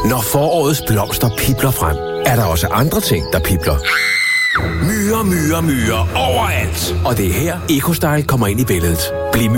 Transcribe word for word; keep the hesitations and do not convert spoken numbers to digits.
Når forårets blomster pibler frem, er der også andre ting, der pibler. Myrer, myrer, myrer overalt. Og det er her, EcoStyle kommer ind i billedet. Bliv